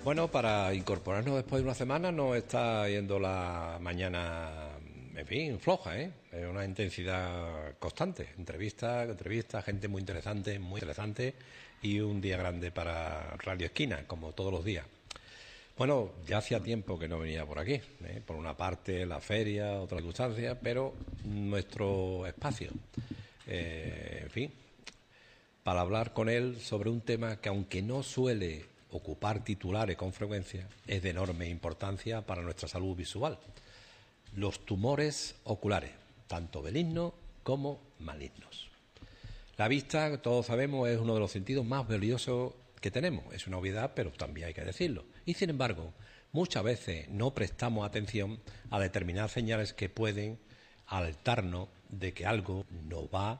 Bueno, para incorporarnos después de una semana nos está yendo la mañana, en fin, floja, ¿eh? Es una intensidad constante. Entrevistas, gente muy interesante y un día grande para Radio Esquina, como todos los días. Bueno, ya hacía tiempo que no venía por aquí, ¿eh? Por una parte la feria, otras circunstancias, pero nuestro espacio, en fin, para hablar con él sobre un tema que, aunque no suele ocupar titulares con frecuencia, es de enorme importancia para nuestra salud visual. Los tumores oculares, tanto benignos como malignos. La vista, todos sabemos, es uno de los sentidos más valiosos que tenemos. Es una obviedad, pero también hay que decirlo. Y sin embargo, muchas veces no prestamos atención a determinadas señales que pueden alertarnos de que algo no va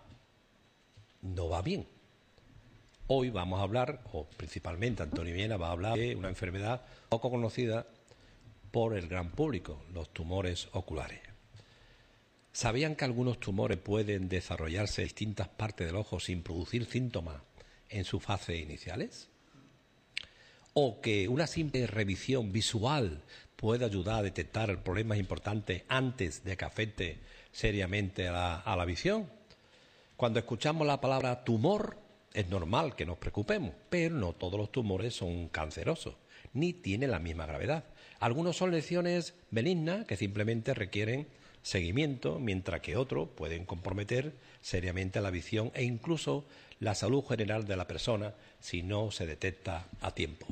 bien. Hoy vamos a hablar, o principalmente Antonio Villena va a hablar de una enfermedad poco conocida por el gran público, los tumores oculares. ¿Sabían que algunos tumores pueden desarrollarse en distintas partes del ojo sin producir síntomas en sus fases iniciales? ¿O que una simple revisión visual puede ayudar a detectar problemas importantes antes de que afecte seriamente a la visión? Cuando escuchamos la palabra tumor, es normal que nos preocupemos, pero no todos los tumores son cancerosos, ni tienen la misma gravedad. Algunos son lesiones benignas que simplemente requieren seguimiento, mientras que otros pueden comprometer seriamente la visión e incluso la salud general de la persona si no se detecta a tiempo.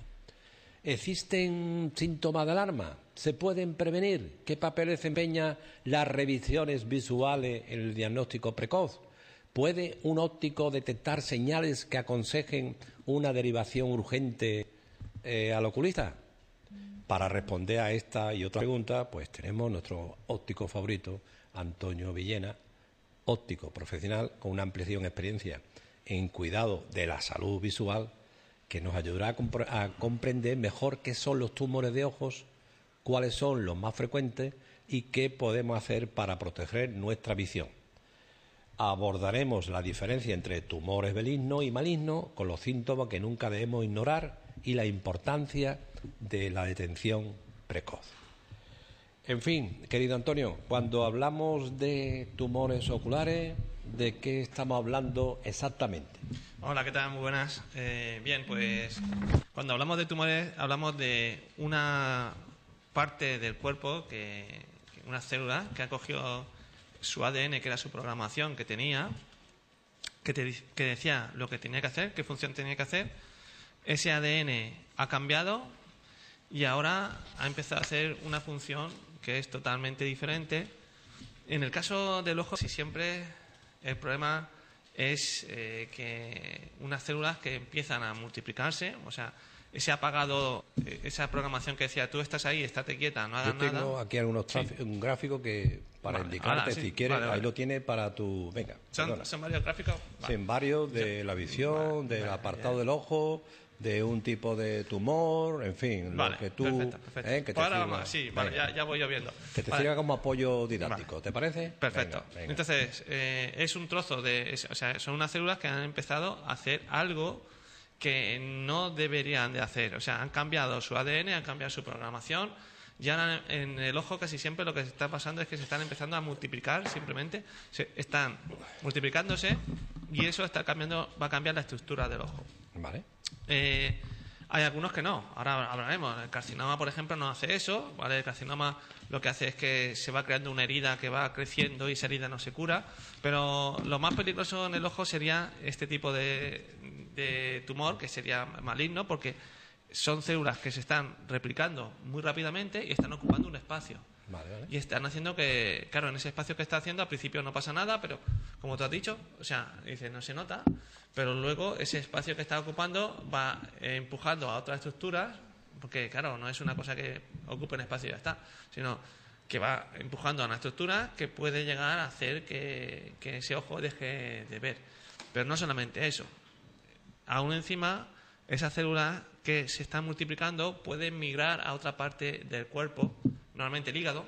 ¿Existen síntomas de alarma? ¿Se pueden prevenir? ¿Qué papel desempeñan las revisiones visuales en el diagnóstico precoz? ¿Puede un óptico detectar señales que aconsejen una derivación urgente al oculista? Para responder a esta y otra pregunta, pues tenemos nuestro óptico favorito, Antonio Villena, óptico profesional con una ampliación experiencia en cuidado de la salud visual, que nos ayudará a comprender mejor qué son los tumores de ojos, cuáles son los más frecuentes y qué podemos hacer para proteger nuestra visión. Abordaremos la diferencia entre tumores benignos y malignos, con los síntomas que nunca debemos ignorar y la importancia de la detención precoz. En fin, querido Antonio, cuando hablamos de tumores oculares, ¿de qué estamos hablando exactamente? Hola, ¿qué tal? Muy buenas. Bien, pues cuando hablamos de tumores hablamos de una parte del cuerpo, una célula que ha cogido su ADN, que era su programación que tenía, que decía lo que tenía que hacer, qué función tenía que hacer. Ese ADN ha cambiado y ahora ha empezado a hacer una función que es totalmente diferente. En el caso del ojo, sí, siempre el problema es que unas células que empiezan a multiplicarse, o sea, ese apagado, esa programación que decía, tú estás ahí, estate quieta, no hagas nada. Yo tengo aquí un gráfico que para indicarte, si quieres, ahí lo tiene para tu... Venga, ¿Son varios gráficos? Vale. Son varios de la visión, del apartado del ojo, de un tipo de tumor, en fin, vale, lo que tú... Perfecto. Que te ahora sirva. vamos, sí, vale, ya voy yo viendo. Que te sirva como apoyo didáctico, ¿te parece? Perfecto. Venga. Entonces, es un trozo o sea, son unas células que han empezado a hacer algo que no deberían de hacer. O sea, han cambiado su ADN, han cambiado su programación. Ya en el ojo casi siempre lo que está pasando es que se están empezando a multiplicar, simplemente. Están multiplicándose y eso va a cambiar la estructura del ojo. Vale. Hay algunos que no, ahora hablaremos. El carcinoma, por ejemplo, no hace eso, ¿vale? El carcinoma lo que hace es que se va creando una herida que va creciendo y esa herida no se cura. Pero lo más peligroso en el ojo sería este tipo de tumor, que sería maligno, porque son células que se están replicando muy rápidamente y están ocupando un espacio. Vale. Y están haciendo que, claro, en ese espacio que está haciendo, al principio no pasa nada, pero como tú has dicho, o sea, dice, no se nota, pero luego ese espacio que está ocupando va empujando a otras estructuras, porque, claro, no es una cosa que ocupe un espacio y ya está, sino que va empujando a una estructura que puede llegar a hacer que ese ojo deje de ver. Pero no solamente eso. Aún encima, esas células que se están multiplicando pueden migrar a otra parte del cuerpo, normalmente el hígado,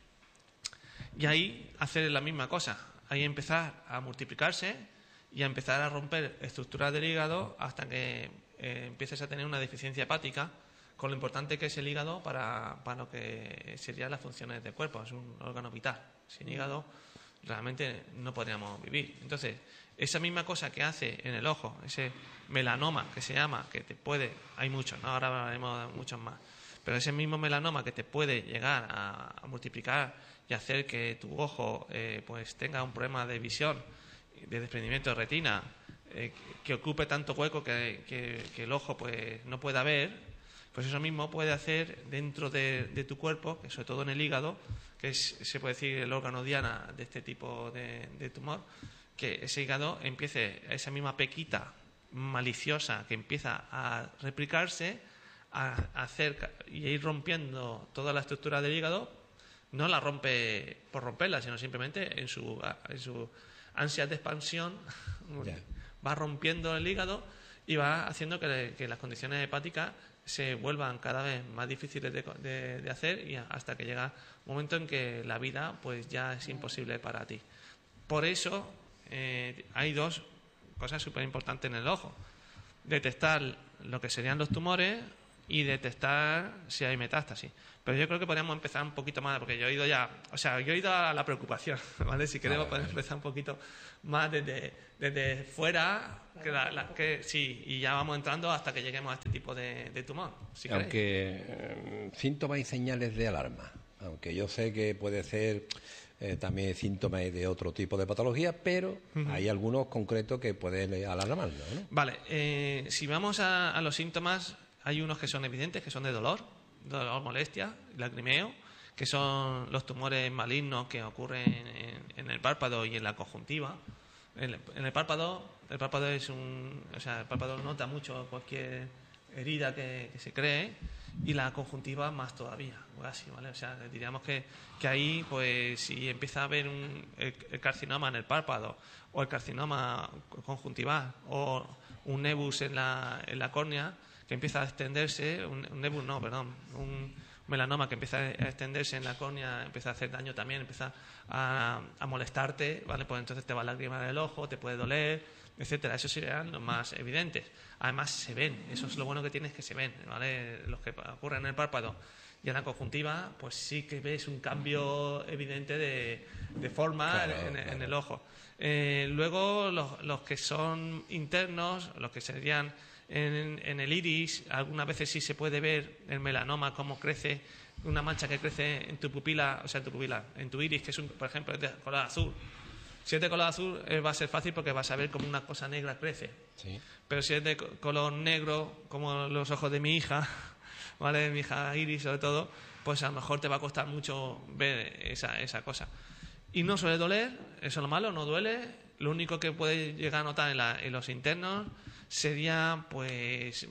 y ahí hacer la misma cosa. Ahí empezar a multiplicarse y a empezar a romper estructuras del hígado hasta que empieces a tener una deficiencia hepática, con lo importante que es el hígado para lo que serían las funciones del cuerpo. Es un órgano vital. Sin hígado realmente no podríamos vivir. Entonces, esa misma cosa que hace en el ojo, ese melanoma que se llama, que te puede, hay muchos, ¿no? Ahora hablaremos de muchos más, pero ese mismo melanoma que te puede llegar a multiplicar y hacer que tu ojo pues tenga un problema de visión, de desprendimiento de retina, que ocupe tanto hueco que el ojo pues no pueda ver, pues eso mismo puede hacer dentro de tu cuerpo, que sobre todo en el hígado, que se puede decir el órgano diana de este tipo de tumor, que ese hígado empiece, esa misma pequita maliciosa que empieza a replicarse, a hacer y a ir rompiendo toda la estructura del hígado. No la rompe por romperla, sino simplemente en su ansia de expansión va rompiendo el hígado y va haciendo que las condiciones hepáticas se vuelvan cada vez más difíciles de hacer, y hasta que llega un momento en que la vida pues ya es imposible para ti. Por eso hay dos cosas súper importantes en el ojo: detectar lo que serían los tumores y detectar si hay metástasis. Pero yo creo que podríamos empezar un poquito más, porque yo he ido a la preocupación, ¿vale? Si queremos podemos empezar un poquito más desde fuera, sí, y ya vamos entrando hasta que lleguemos a este tipo de tumor. Si aunque síntomas y señales de alarma, aunque yo sé que puede ser también síntomas de otro tipo de patología, pero hay algunos concretos que pueden alarmarnos, ¿no? Vale, si vamos a los síntomas, hay unos que son evidentes, que son de dolor, molestia, lagrimeo, que son los tumores malignos que ocurren en el párpado y en la conjuntiva. En el párpado el párpado nota mucho cualquier herida que se cree, y la conjuntiva más todavía, casi, ¿vale? O sea, diríamos que ahí, pues, si empieza a haber el carcinoma en el párpado, o el carcinoma conjuntival, o un nebus en la córnea, que empieza a extenderse, un melanoma que empieza a extenderse en la córnea, empieza a hacer daño también, empieza a molestarte, ¿vale? Pues entonces te va a lagrimar el ojo, te puede doler, etcétera. Esos serían los más evidentes. Además se ven, eso es lo bueno que tienes, que se ven, ¿vale? Los que ocurren en el párpado y en la conjuntiva, pues sí que ves un cambio evidente de forma en el ojo. Luego los que son internos, los que serían en el iris, algunas veces sí se puede ver el melanoma, cómo crece, una mancha que crece en tu pupila, en tu iris, que es por ejemplo, es de color azul. Si es de color azul va a ser fácil porque vas a ver como una cosa negra crece. Sí. Pero si es de color negro, como los ojos de mi hija, ¿vale? Mi hija Iris sobre todo, pues a lo mejor te va a costar mucho ver esa cosa. Y no suele doler, eso es lo malo, no duele. Lo único que puede llegar a notar en los internos sería pues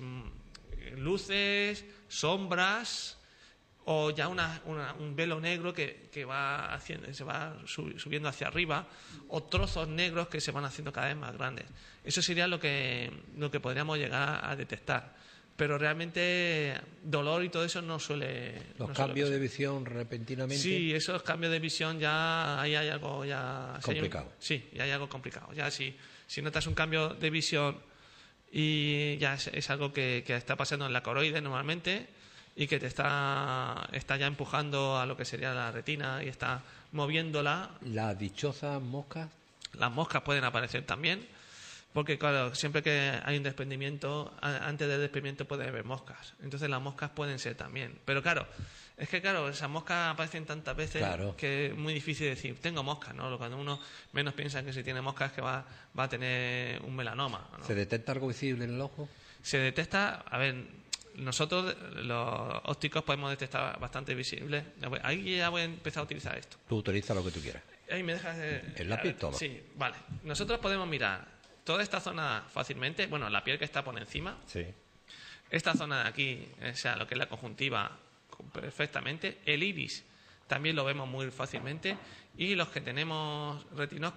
luces, sombras, o ya un velo negro que va se va subiendo hacia arriba, o trozos negros que se van haciendo cada vez más grandes. Eso sería lo que podríamos llegar a detectar. Pero realmente dolor y todo eso no suele... ¿Los cambios de visión repentinamente? Sí, esos cambios de visión ya ahí hay algo ya... complicado. Sí, ya hay algo complicado. Ya si notas un cambio de visión y ya es algo que está pasando en la coroide normalmente, y que te está ya empujando a lo que sería la retina y está moviéndola. ¿Las dichosas moscas? Las moscas pueden aparecer también, porque claro, siempre que hay un desprendimiento, antes del desprendimiento puede haber moscas. Entonces las moscas pueden ser también. Pero claro, esas moscas aparecen tantas veces que es muy difícil decir, tengo moscas, ¿no? Cuando uno menos piensa que si tiene moscas es que va a tener un melanoma, ¿no? ¿Se detecta algo visible en el ojo? Se detecta, nosotros, los ópticos, podemos detectar bastante visible. Ahí ya voy a empezar a utilizar esto. Tú utiliza lo que tú quieras. Ahí me dejas... ¿El lápiz? Toma. Sí, vale. Nosotros podemos mirar toda esta zona fácilmente. Bueno, la piel que está por encima. Sí. Esta zona de aquí, o sea, lo que es la conjuntiva, perfectamente. El iris también lo vemos muy fácilmente. Y los que tenemos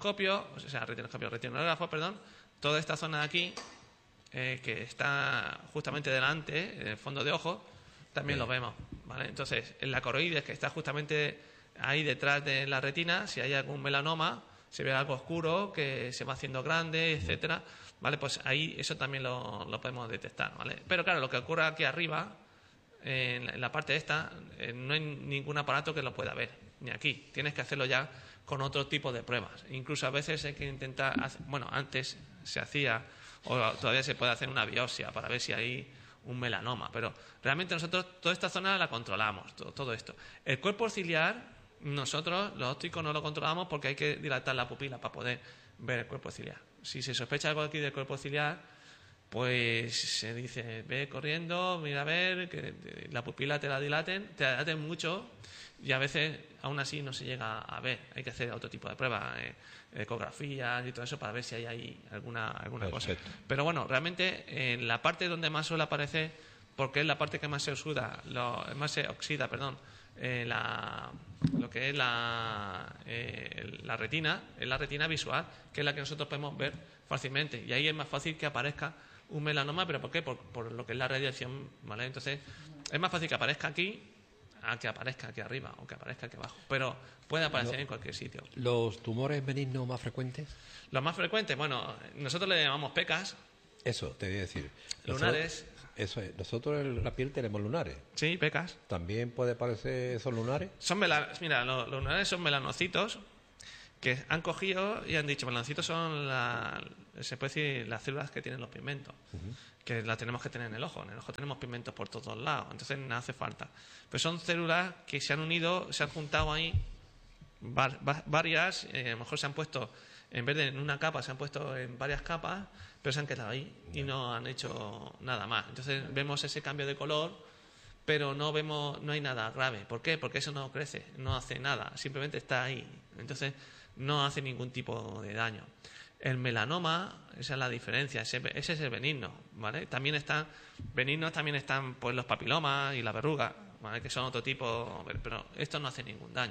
retinógrafo, toda esta zona de aquí, que está justamente delante, en el fondo de ojo, también lo vemos, ¿vale? Entonces, en la coroides, que está justamente ahí detrás de la retina, si hay algún melanoma, se ve algo oscuro que se va haciendo grande, etcétera, ¿vale? Pues ahí eso también lo podemos detectar, ¿vale? Pero claro, lo que ocurre aquí arriba, en la parte esta, no hay ningún aparato que lo pueda ver, ni aquí. Tienes que hacerlo ya con otro tipo de pruebas. Incluso a veces hay que intentar, antes se hacía, o todavía se puede hacer una biopsia para ver si hay un melanoma, pero realmente nosotros toda esta zona la controlamos, todo esto. El cuerpo ciliar, nosotros los ópticos no lo controlamos porque hay que dilatar la pupila para poder ver el cuerpo ciliar. Si se sospecha algo aquí del cuerpo ciliar, pues se dice, ve corriendo, mira a ver, que la pupila te la dilaten mucho y a veces aún así no se llega a ver. Hay que hacer otro tipo de pruebas, ecografías y todo eso para ver si hay ahí alguna cosa. Pero bueno, realmente en la parte donde más suele aparecer, porque es la parte que más se oxida, lo que es la retina, es la retina visual, que es la que nosotros podemos ver fácilmente. Y ahí es más fácil que aparezca un melanoma, ¿pero por qué? Por lo que es la radiación, ¿vale? Entonces, es más fácil que aparezca aquí a que aparezca aquí arriba o que aparezca aquí abajo. Pero puede aparecer en cualquier sitio. ¿Los tumores benignos más frecuentes? Los más frecuentes, bueno, nosotros le llamamos pecas. Eso, te voy a decir. Lunares. Eso es. Nosotros en la piel tenemos lunares. Sí, pecas. ¿También puede parecer esos lunares? Mira, los lunares son melanocitos que han cogido y han dicho, melanocitos son se puede decir las células que tienen los pigmentos, que las tenemos que tener en el ojo. En el ojo tenemos pigmentos por todos lados, entonces no hace falta. Pero son células que se han unido, se han juntado ahí varias, a lo mejor se han puesto, en vez de en una capa, se han puesto en varias capas, pero se han quedado ahí y no han hecho nada más. Entonces vemos ese cambio de color, pero no hay nada grave. ¿Por qué? Porque eso no crece, no hace nada, simplemente está ahí. Entonces no hace ningún tipo de daño. El melanoma, esa es la diferencia, ese es el benigno, ¿vale? También están pues los papilomas y la verruga, ¿vale? Que son otro tipo, pero esto no hace ningún daño.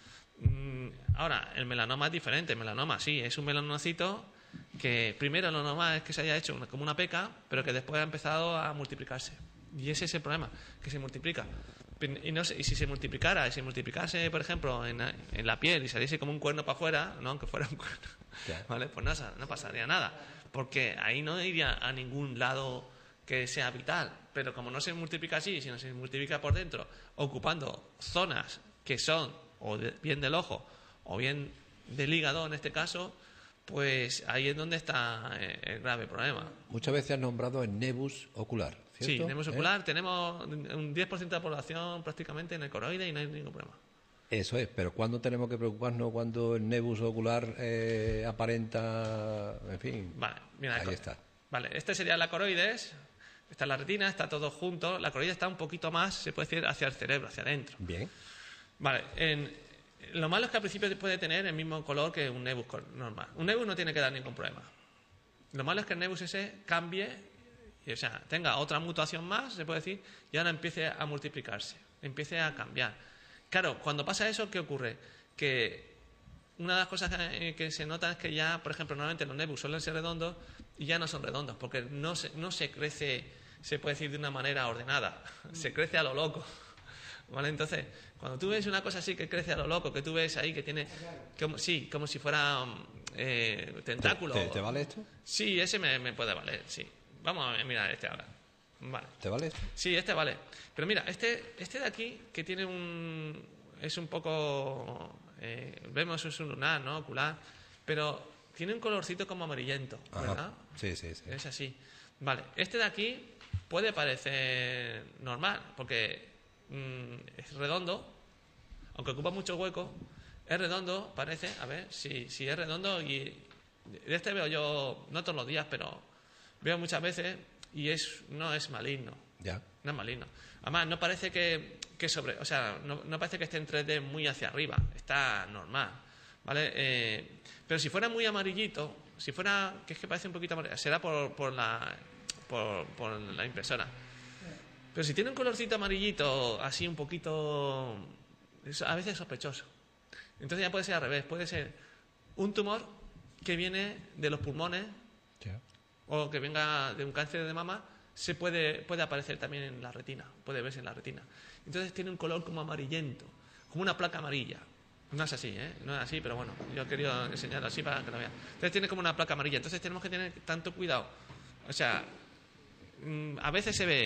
Ahora, el melanoma es diferente. El melanoma sí, es un melanocito que primero lo normal es que se haya hecho como una peca, pero que después ha empezado a multiplicarse. Y ese es el problema, que se multiplica. Y si se multiplicase, por ejemplo, en la piel y saliese como un cuerno para afuera, no, aunque fuera un cuerno, ¿vale? Pues no pasaría nada, porque ahí no iría a ningún lado que sea vital. Pero como no se multiplica así, sino se multiplica por dentro, ocupando zonas que son bien del ojo o bien del hígado en este caso, pues ahí es donde está el grave problema. Muchas veces han nombrado el nebus ocular, ¿cierto? Sí, nebus ocular, tenemos un 10% de la población prácticamente en el coroide y no hay ningún problema. Eso es, pero ¿cuándo tenemos que preocuparnos cuando el nebus ocular aparenta, en fin? Vale, mira, ahí está. Vale, este sería la coroides, está la retina, está todo junto. La coroides está un poquito más, se puede decir, hacia el cerebro, hacia adentro. Bien. Vale, lo malo es que al principio puede tener el mismo color que un nebus normal. Un nebus no tiene que dar ningún problema. Lo malo es que el nebus ese cambie, o sea, tenga otra mutación más, se puede decir, y ahora empiece a multiplicarse, empiece a cambiar. Claro, cuando pasa eso, ¿qué ocurre? Que una de las cosas que se nota es que ya, por ejemplo, normalmente los nebus suelen ser redondos y ya no son redondos, porque no se crece, se puede decir, de una manera ordenada, se crece a lo loco. ¿Vale? Entonces, cuando tú ves una cosa así que crece a lo loco, que tú ves ahí que tiene, como si fuera tentáculo. ¿Te vale esto? Sí, ese me puede valer, sí. Vamos a mirar este ahora. Vale. ¿Te vale esto? Sí, este vale. Pero mira, este de aquí, que tiene es un poco, vemos es un lunar, ¿no? Ocular, pero tiene un colorcito como amarillento, ¿verdad? Ajá. Sí. Es así. Vale, este de aquí puede parecer normal, porque es redondo, aunque ocupa mucho hueco, es redondo, parece, a ver, si es redondo, y de este veo yo, no todos los días, pero veo muchas veces, y no es maligno. Ya. No es maligno. Además, no parece o sea, no parece que esté en 3D muy hacia arriba, está normal, ¿vale? Pero si fuera muy amarillito, que es que parece un poquito amarillo, será por la impresora. Pero si tiene un colorcito amarillito, así un poquito, a veces sospechoso. Entonces ya puede ser al revés, puede ser un tumor que viene de los pulmones, ya, o que venga de un cáncer de mama, puede aparecer también en la retina, puede verse en la retina. Entonces tiene un color como amarillento, como una placa amarilla. No es así, no es así, pero bueno, yo he querido enseñarlo así para que lo vean. Entonces tiene como una placa amarilla, entonces tenemos que tener tanto cuidado. O sea, a veces se ve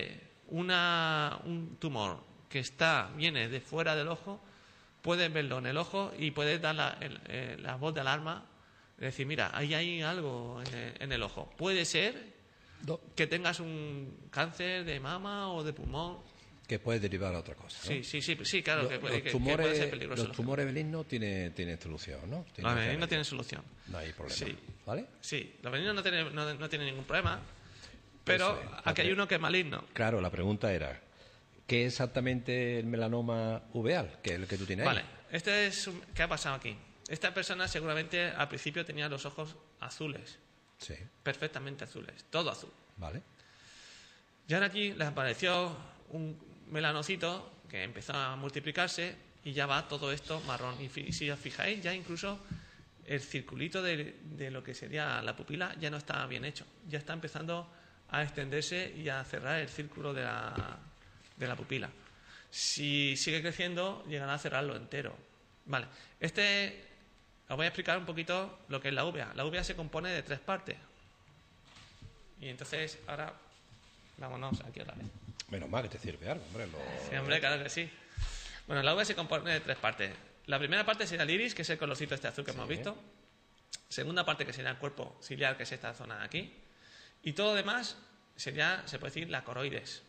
un tumor que viene de fuera del ojo, puedes verlo en el ojo y puedes dar la voz de alarma, es decir, mira, ahí hay algo en el ojo. Puede ser que tengas un cáncer de mama o de pulmón. Que puede derivar a otra cosa, ¿no? Sí, claro, que puede ser peligroso. Los tumores benignos tienen solución, ¿no? Los benignos tienen solución. No hay problema, sí. ¿vale? Sí, los benignos no tienen ningún problema, pero aquí hay uno que es maligno. Claro, la pregunta era, ¿qué es exactamente el melanoma uveal? Que es el que tú tienes ahí. Vale, ¿qué ha pasado aquí? Esta persona seguramente al principio tenía los ojos azules. Sí. Perfectamente azules, todo azul. Vale. Y ahora aquí les apareció un melanocito que empezó a multiplicarse y ya va todo esto marrón. Y si os fijáis, ya incluso el circulito de lo que sería la pupila ya no está bien hecho. Ya está empezando a extenderse y a cerrar el círculo de la pupila. Si sigue creciendo, llegará a cerrarlo entero. Vale. Os voy a explicar un poquito lo que es la uvea. La uvea se compone de 3 partes. Y entonces, ahora, vámonos aquí otra vez. Menos mal que te sirve algo, hombre. Sí, hombre, claro que sí. Bueno, la uvea se compone de 3 partes. La primera parte sería el iris, que es el colorcito este azul que hemos visto. Segunda parte, que sería el cuerpo ciliar, que es esta zona de aquí. Y todo lo demás sería, se puede decir, la coroides.